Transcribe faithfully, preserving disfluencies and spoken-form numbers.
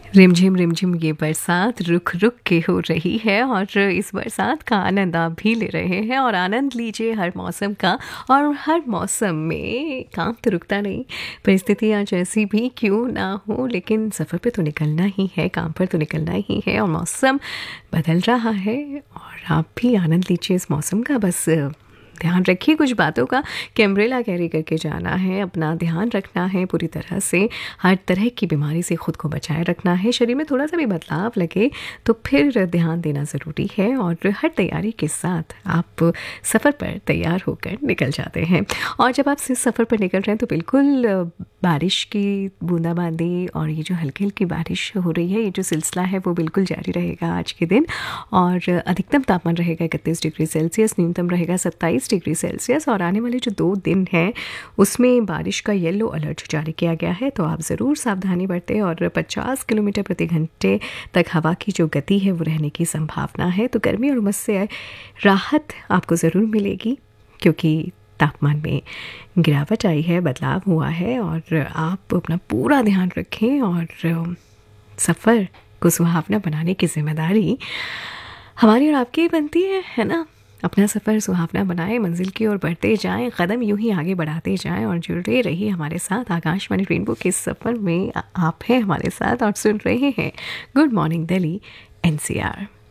रिमझिम रिमझिम ये बरसात रुक रुक के हो रही है और इस बरसात का आनंद आप भी ले रहे हैं और आनंद लीजिए हर मौसम का। और हर मौसम में काम तो रुकता नहीं, परिस्थितियाँ जैसी भी क्यों ना हो, लेकिन सफ़र पे तो निकलना ही है, काम पर तो निकलना ही है। और मौसम बदल रहा है और आप भी आनंद लीजिए इस मौसम का। बस ध्यान रखिए कुछ बातों का कि अम्ब्रेला कैरी करके जाना है, अपना ध्यान रखना है पूरी तरह से, हर तरह की बीमारी से ख़ुद को बचाए रखना है। शरीर में थोड़ा सा भी बदलाव लगे तो फिर ध्यान देना ज़रूरी है और हर तैयारी के साथ आप सफ़र पर तैयार होकर निकल जाते हैं। और जब आप इस सफ़र पर निकल रहे हैं तो बिल्कुल बारिश की बूंदाबांदी और ये जो हल्की हल्की बारिश हो रही है, ये जो सिलसिला है वो बिल्कुल जारी रहेगा आज के दिन। और अधिकतम तापमान रहेगा इकतीस डिग्री सेल्सियस, न्यूनतम रहेगा सत्ताईस डिग्री सेल्सियस। और आने वाले जो दो दिन हैं उसमें बारिश का येलो अलर्ट जारी किया गया है, तो आप ज़रूर सावधानी बरतें। और पचास किलोमीटर प्रति घंटे तक हवा की जो गति है वो रहने की संभावना है। तो गर्मी और उमस से राहत आपको ज़रूर मिलेगी क्योंकि तापमान में गिरावट आई है, बदलाव हुआ है। और आप अपना पूरा ध्यान रखें और सफ़र को सुहावना बनाने की जिम्मेदारी हमारी और आपकी बनती है, है ना। अपना सफ़र सुहावना बनाएं, मंजिल की ओर बढ़ते जाएं, कदम यूं ही आगे बढ़ाते जाएं और जुड़े रहिए हमारे साथ। आकाशवाणी रेनबो के सफ़र में आप हैं हमारे साथ और सुन रहे हैं good morning Delhi N C R.